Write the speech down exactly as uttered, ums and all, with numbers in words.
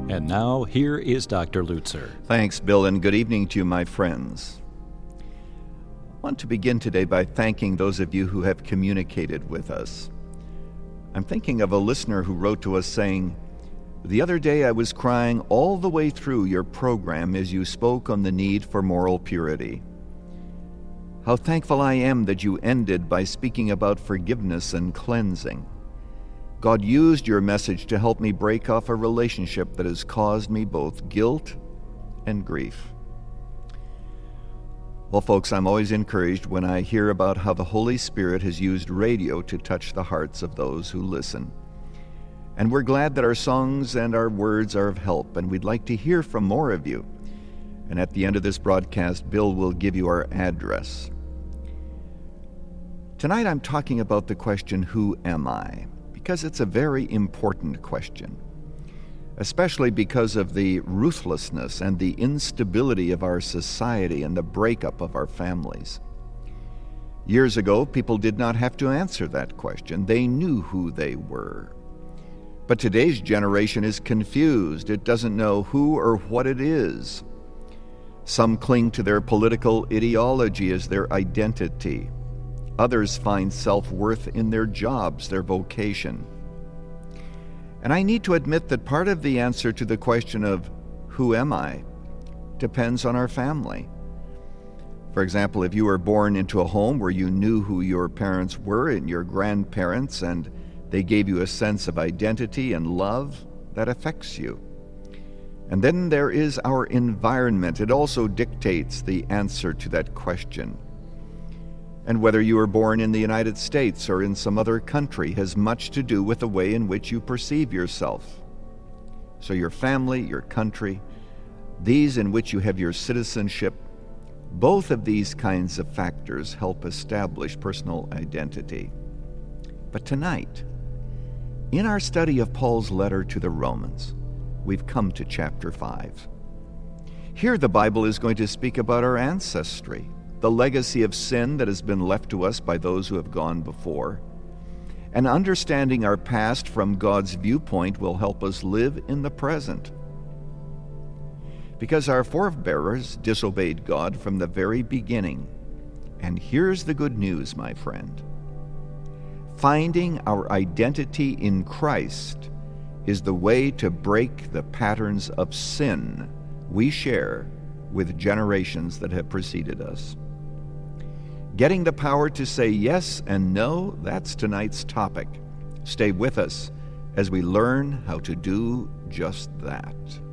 And now, here is Doctor Lutzer. Thanks, Bill, and good evening to you, my friends. I want to begin today by thanking those of you who have communicated with us. I'm thinking of a listener who wrote to us saying, "The other day I was crying all the way through your program as you spoke on the need for moral purity. How thankful I am that you ended by speaking about forgiveness and cleansing. God used your message to help me break off a relationship that has caused me both guilt and grief." Well, folks, I'm always encouraged when I hear about how the Holy Spirit has used radio to touch the hearts of those who listen. And we're glad that our songs and our words are of help, and we'd like to hear from more of you. And at the end of this broadcast, Bill will give you our address. Tonight I'm talking about the question, who am I? Because it's a very important question, especially because of the ruthlessness and the instability of our society and the breakup of our families. Years ago, people did not have to answer that question. They knew who they were. But today's generation is confused. It doesn't know who or what it is. Some cling to their political ideology as their identity. Others find self-worth in their jobs, their vocation. And I need to admit that part of the answer to the question of who am I depends on our family. For example, if you were born into a home where you knew who your parents were and your grandparents, and they gave you a sense of identity and love, that affects you. And then there is our environment. It also dictates the answer to that question. And whether you were born in the United States or in some other country has much to do with the way in which you perceive yourself. So your family, your country, these in which you have your citizenship, both of these kinds of factors help establish personal identity. But tonight, in our study of Paul's letter to the Romans, we've come to chapter five. Here the Bible is going to speak about our ancestry, the legacy of sin that has been left to us by those who have gone before. And understanding our past from God's viewpoint will help us live in the present. Because our forebears disobeyed God from the very beginning. And here's the good news, my friend. Finding our identity in Christ is the way to break the patterns of sin we share with generations that have preceded us. Getting the power to say yes and no, that's tonight's topic. Stay with us as we learn how to do just that.